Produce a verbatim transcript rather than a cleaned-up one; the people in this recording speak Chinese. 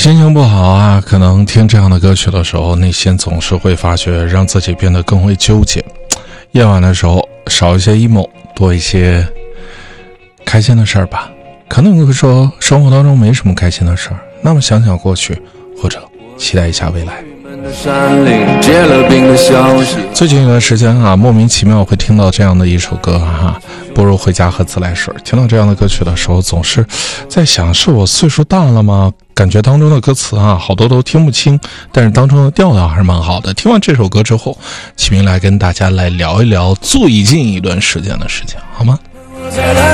心情不好啊，可能听这样的歌曲的时候，内心总是会发觉让自己变得更为纠结。夜晚的时候少一些 emo， 多一些开心的事儿吧。可能你会说生活当中没什么开心的事儿，那么想想过去，或者期待一下未来。最近一段时间啊，莫名其妙会听到这样的一首歌哈，不如回家喝自来水。听到这样的歌曲的时候，总是在想，是我岁数大了吗？感觉当中的歌词啊，好多都听不清，但是当中的调调还是蛮好的。听完这首歌之后，启明来跟大家来聊一聊最近一段时间的事情，好吗？